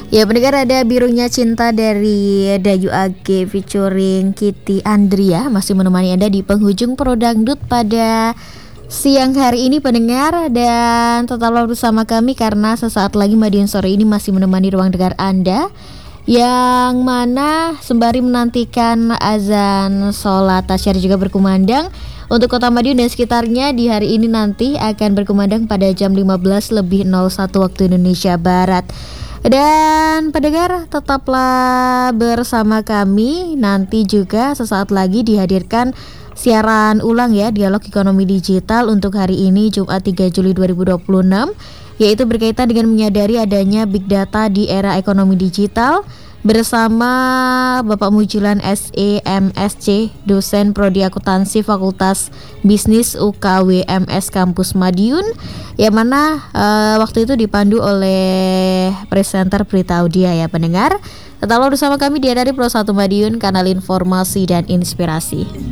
Ya pendengar, ada Birunya Cinta dari Dayu Age featuring Kitty Andria masih menemani Anda di penghujung Pro Dangdut pada siang hari ini pendengar. Dan tetaplah bersama kami karena sesaat lagi Madiun Sore ini masih menemani ruang dengar Anda, yang mana sembari menantikan azan sholat tasyahud juga berkumandang untuk Kota Madiun dan sekitarnya. Di hari ini nanti akan berkumandang pada jam 15:01 waktu Indonesia Barat. Dan pendengar, tetaplah bersama kami. Nanti juga sesaat lagi dihadirkan siaran ulang ya, Dialog Ekonomi Digital untuk hari ini Jumat 3 Juli 2026, yaitu berkaitan dengan menyadari adanya Big Data di era ekonomi digital bersama Bapak Mujilan SEMSC, dosen Prodi Akuntansi Fakultas Bisnis UKW MS Kampus Madiun, yang mana waktu itu dipandu oleh presenter Prita Audia ya pendengar. Tetaplah bersama kami di RRI Pro 1 Madiun, kanal informasi dan inspirasi.